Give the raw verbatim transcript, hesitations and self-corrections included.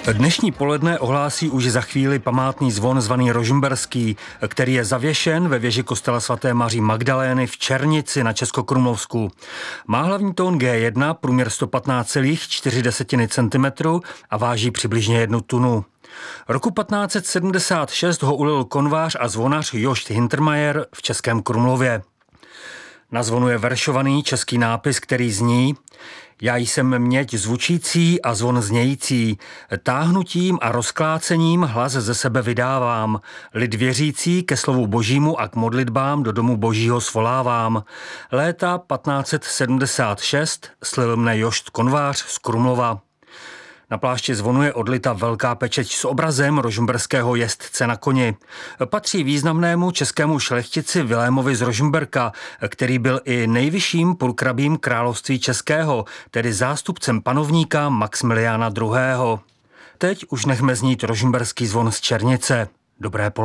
Dnešní poledne ohlásí už za chvíli památný zvon zvaný Rožmberský, který je zavěšen ve věži kostela svaté Maří Magdalény v Černici na Českokrumlovsku. Má hlavní tón G jedna, průměr sto patnáct celá čtyři centimetru a váží přibližně jednu tunu. Roku patnáct set sedmdesát šest ho ulil konvář a zvonař Jošt Hintermayer v Českém Krumlově. Na zvonu je veršovaný český nápis, který zní: Já jsem měď zvučící a zvon znějící, táhnutím a rozklácením hlas ze sebe vydávám, lid věřící ke slovu božímu a k modlitbám do domu božího svolávám. Léta patnáct set sedmdesát šest slil mne Jošt Konvář z Krumlova. Na plášti zvonu je odlita velká pečeť s obrazem rožmberského jezdce na koni. Patří významnému českému šlechtici Vilémovi z Rožmberka, který byl i nejvyšším purkrabím království českého, tedy zástupcem panovníka Maxmiliána druhého. Teď už nechme znít rožmberský zvon z Černice. Dobré poledne.